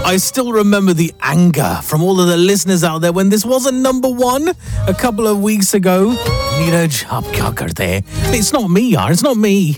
I still remember the anger from all of the listeners out there when this wasn't number one a couple of weeks ago. Neeraj, aap kya karte hain? It's not me, yaar. It's not me.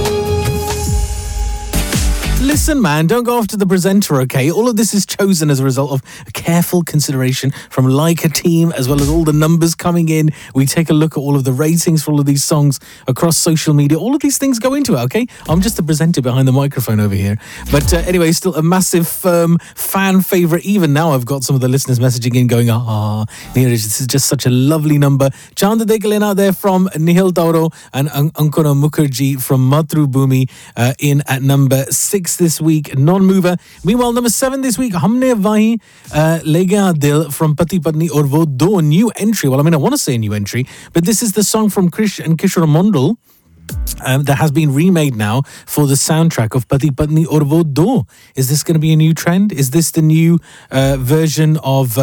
Listen, man, don't go after the presenter, okay? All of this is chosen as a result of a careful consideration from Leica team, as well as all the numbers coming in. We take a look at all of the ratings for all of these songs across social media. All of these things go into it, okay? I'm just the presenter behind the microphone over here. But anyway, still a massive fan favourite. Even now, I've got some of the listeners messaging in going, Neeraj, this is just such a lovely number. Chanda Dekalin out there from Nihil Tauro and Ankura Mukherjee from Matrubhumi in at number 6 this week, non-mover. Meanwhile, number 7 this week, Humne Wahi Le Gaya Dil from Pati Patni Aur Wo Do, new entry. Well, I mean, I want to say a new entry, but this is the song from Krish and Kishore Mondal that has been remade now for the soundtrack of Pati Patni Aur Wo Do. Is this going to be a new trend? Is this the new version of...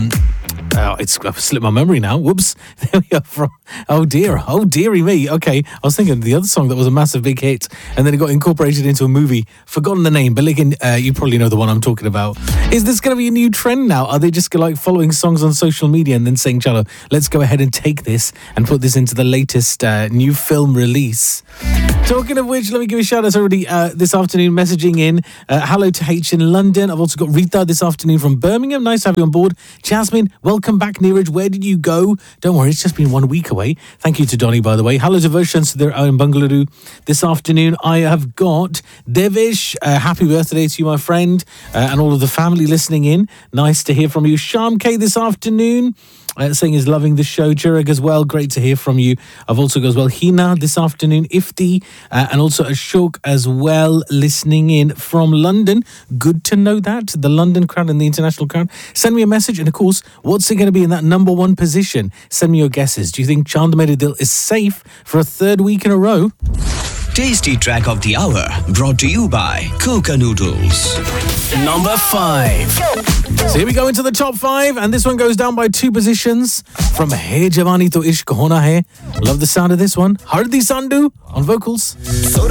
it's slipped my memory now. Whoops. There we are from... Oh dearie me. Okay, I was thinking the other song that was a massive big hit and then it got incorporated into a movie. Forgotten the name, but you probably know the one I'm talking about. Is this going to be a new trend now? Are they just like following songs on social media and then saying, Chalo, let's go ahead and take this and put this into the latest new film release? Talking of which, let me give a shout out already this afternoon messaging in. Hello to H in London. I've also got Rita this afternoon from Birmingham. Nice to have you on board. Jasmine, welcome back, Neeraj. Where did you go? Don't worry, it's just been 1 week away. Thank you to Donny, by the way. Hello to Vershans, they're out in Bengaluru this afternoon. I have got Devish. Happy birthday to you, my friend, and all of the family listening in. Nice to hear from you. Sham K this afternoon. Saying is loving the show. Chirag as well, great to hear from you. I've also got as well Hina this afternoon, Ifti, and also Ashok as well, listening in from London. Good to know that, the London crowd and the international crowd. Send me a message, and of course, what's it going to be in that number one position? Send me your guesses. Do you think Chand Mere Dil is safe for a third week in a row? Tasty track of the hour, brought to you by Coca Noodles. Number 5. So here we go into the top 5, and this one goes down by 2 positions from Hey Jawani To Ishq Hona Hai. Love the sound of this one. Hardi Sandhu on vocals.